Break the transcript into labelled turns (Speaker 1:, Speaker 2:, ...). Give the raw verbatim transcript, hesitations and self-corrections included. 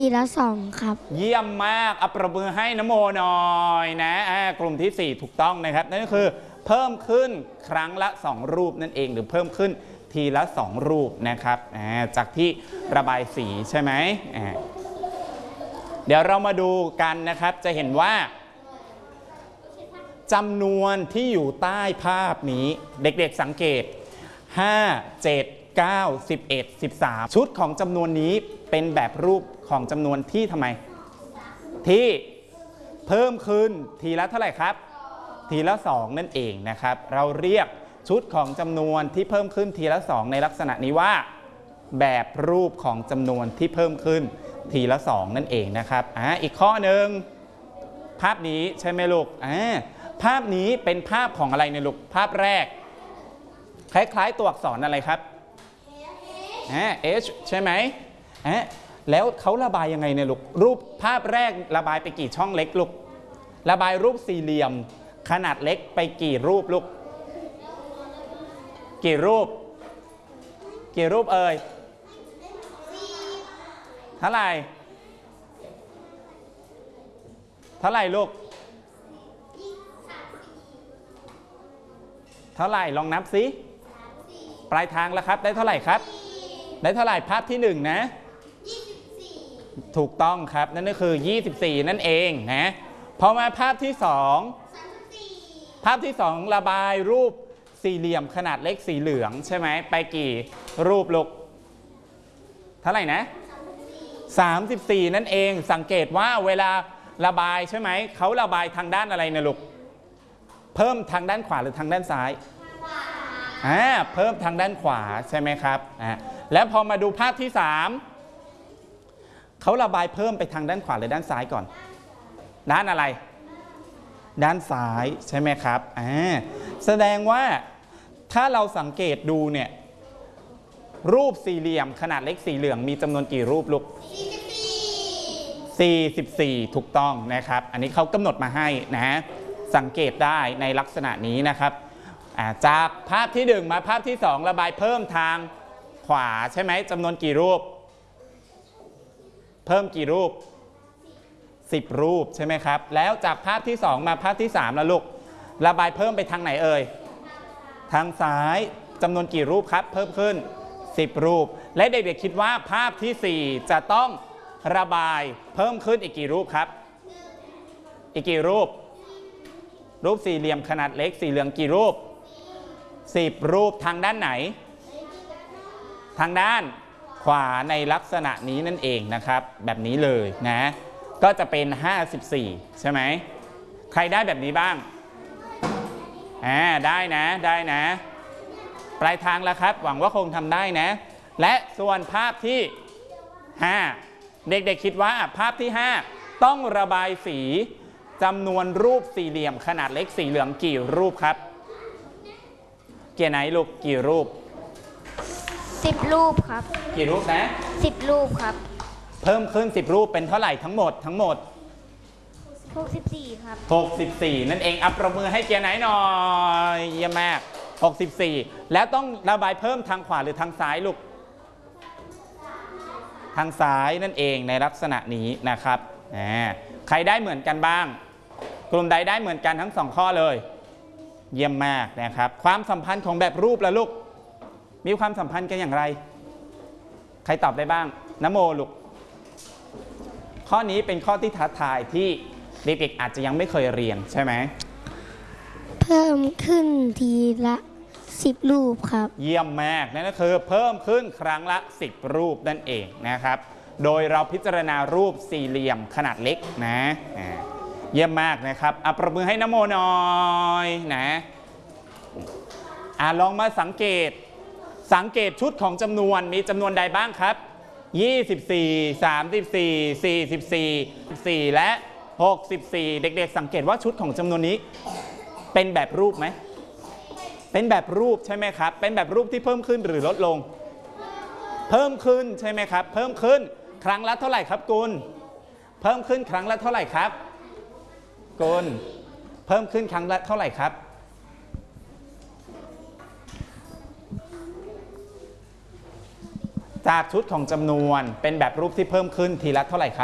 Speaker 1: ทีละสองครับ
Speaker 2: เยี่ยมมากอัปรบมือให้นโมหน่อยนะกลุ่มที่สี่ถูกต้องนะครับนั่นก็คือเพิ่มขึ้นครั้งละสองรูปนั่นเองหรือเพิ่มขึ้นทีละสองรูปนะครับจากที่ระบายสีใช่ไหมเดี๋ยวเรามาดูกันนะครับจะเห็นว่าจำนวนที่อยู่ใต้ภาพนี้เด็กๆสังเกตห้า เจ็ด เก้า สิบเอ็ด สิบสามชุดของจำนวนนี้เป็นแบบรูปของจำนวนที่ทำไมที่เพิ่มขึ้นทีละเท่าไหร่ครับทีละสองนั่นเองนะครับเราเรียกชุดของจำนวนที่เพิ่มขึ้นทีละสองในลักษณะนี้ว่าแบบรูปของจำนวนที่เพิ่มขึ้นทีละสองนั่นเองนะครับอ่าอีกข้อหนึ่งภาพนี้ใช่ไหมลูกอ่าภาพนี้เป็นภาพของอะไรเนี่ยลูกภาพแรกคล้ายๆตัวอักษรอะไรครับอ่า H ใช่ไหมอ่าแล้วเขาระบายยังไงเนี่ยลูกรูปภาพแรกระบายไปกี่ช่องเล็กลูกระบายรูปสี่เหลี่ยมขนาดเล็กไปกี่รูปลูกกี่รูปกี่รูปเอ่ยเท่าไหร่เท่าไหร่ลูกเท่าไหร่ลองนับสิปลายทางแล้วครับได้เท่าไหร่ครับได้เท่าไหร่ภาพที่หนึ่งนะถูกต้องครับนั่นก็คือยี่สิบสี่นั่นเองนะพอมาภาพที่สองภาพที่สองระบายรูปสี่เหลี่ยมขนาดเล็กสีเหลืองใช่ไหมไปกี่รูปลูกเท่าไหร่นะสามสิบสี่นั่นเองสังเกตว่าเวลาระบายใช่ไหมเขาระบายทางด้านอะไรนะลูกเพิ่มทางด้านขวาหรือทางด้านซ้ายอ่าเพิ่มทางด้านขวาใช่ไหมครับอ่าแล้วพอมาดูภาพที่สามเขาระบายเพิ่มไปทางด้านขวาหรือด้านซ้ายก่อนด้านอะไรด้านซ้ายใช่ไหมครับอ่าแสดงว่าถ้าเราสังเกตดูเนี่ยรูปสี่เหลี่ยมขนาดเล็กสีเหลืองมีจำนวนกี่รูปลูกสี่สิบสี่ถูกต้องนะครับอันนี้เขากำหนดมาให้นะสังเกตได้ในลักษณะนี้นะครับจากภาพที่หนึ่งมาภาพที่สองระบายเพิ่มทางขวาใช่ไหมจำนวนกี่รูปเพิ่มกี่รูปสิบรูปใช่ไหมครับแล้วจากภาพที่สองมาภาพที่สามแล้วลูกระบายเพิ่มไปทางไหนเอ่ยทางซ้ายจำนวนกี่รูปครับเพิ่มขึ้นสิบรูปและเด็กๆคิดว่าภาพที่สี่จะต้องระบายเพิ่มขึ้นอีกกี่รูปครับอีกกี่รูปรูปสี่เหลี่ยมขนาดเล็กสีเหลืองกี่รูปสิบรูปทางด้านไหนทางด้านขวาในลักษณะนี้นั่นเองนะครับแบบนี้เลยนะก็จะเป็นห้าสิบสี่ใช่ไหมใครได้แบบนี้บ้างอ่าได้นะได้นะปลายทางแล้วครับหวังว่าคงทำได้นะและส่วนภาพที่ห้าเด็กๆคิดว่าภาพที่ห้าต้องระบายสีจำนวนรูปสี่เหลี่ยมขนาดเล็กสีเหลืองกี่รูปครับเกียร์ไหนลูกกี่รูป
Speaker 1: สิบรูปครับ
Speaker 2: กี่รูปนะ
Speaker 1: สิบรูปครับ
Speaker 2: เพิ่มขึ้นสิบรูปเป็นเท่าไหร่ทั้งหมดทั้งหมด
Speaker 1: หกสิบสี่ครับ
Speaker 2: หกสิบสี่นั่นเองอัปรบมือให้เกียร์ไหนหน่อยเยี่ยมมากหกสิบสี่แล้วต้องระบายเพิ่มทางขวาหรือทางซ้ายลูกทางซ้ายนั่นเองในลักษณะนี้นะครับใครได้เหมือนกันบ้างกลุ่มใดได้เหมือนกันทั้งสองข้อเลยเยี่ยมมากนะครับความสัมพันธ์ของแบบรูปละลูกมีความสัมพันธ์กันอย่างไรใครตอบได้บ้างนโมลูกข้อนี้เป็นข้อที่ท้าทายที่เด็กๆอาจจะยังไม่เคยเรียนใช่ไหม
Speaker 1: เพิ่มขึ้นทีละสิบรูปครับ
Speaker 2: เยี่ยมมากนั่นก็คือเพิ่มขึ้นครั้งละสิบรูปนั่นเองนะครับโดยเราพิจารณารูปสี่เหลี่ยมขนาดเล็กนะเยี่ยมมากนะครับอัปรบมือให้นโมหน่อยนะอ่ะลองมาสังเกตสังเกตชุดของจำนวนมีจำนวนใดบ้างครับยี่สิบสี่ สามสิบสี่ สี่สิบสี่ สี่และหกสิบสี่เด็กๆสังเกตว่าชุดของจำนวนนี้เป็นแบบรูปไหมเป็นแบบรูปใช่ไหมครับเป็นแบบรูปที่เพิ่มขึ้นหรือลดลงเพิ่มขึ้นใช่ไหมครับเพิ่มขึ้นครั้งละเท่าไหร่ครับกุลเพิ่มขึ้นครั้งละเท่าไหร่ครับกุลเพิ่มขึ้นครั้งละเท่าไหร่ครับจากชุดของจำนวนเป็นแบบรูปที่เพิ่มขึ้นทีละเท่าไหร่ครับ